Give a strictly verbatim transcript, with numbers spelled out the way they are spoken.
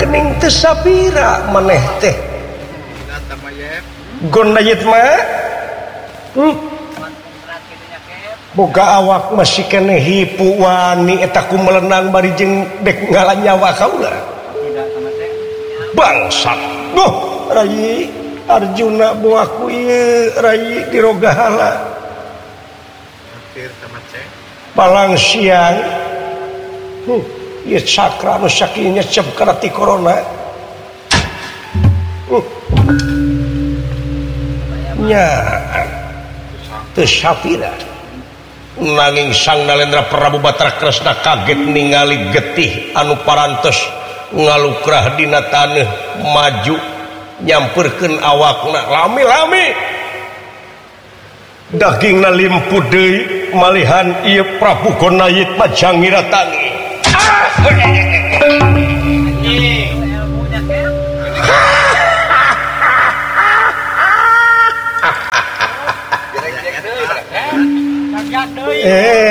gening teu sapira maneh teh gondayet mah hmm. boga awak masih keneh hipu wani eta kumelenang bari jeung dek ngalah nyawa kaula bangsat duh Rai Arjuna buahku ieu Rai di Rogahala palang siang hmm. ieu cakra nu saking nyecep kana ti corona hmm. nya teu sapira nanging Sang Nalendra Prabu Batara Kresna kaget ningali getih anu parantos ngalukrah dina taneuh maju nyamperkeun awakna lami-lami dagingna limpu deui malihan ieu Prabu Gondayet mah jangiratani eh